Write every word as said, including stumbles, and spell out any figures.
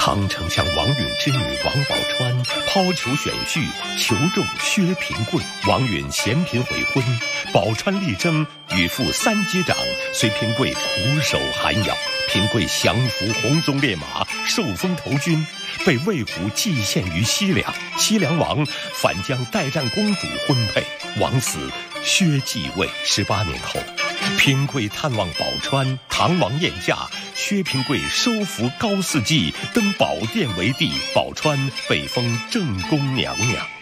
唐丞相王允之女王宝钏抛球选婿，求中薛平贵。王允嫌贫悔婚，宝钏力争，与父三接掌，随平贵苦守寒窑。平贵降服红鬃烈马，受封头军，被魏虎祭献于西凉。西凉王反将代战公主婚配，王死，薛继位。十八年后，平贵探望宝钏，唐王宴驾，薛平贵收服高四季，登宝殿为帝，宝钏被封正宫娘娘。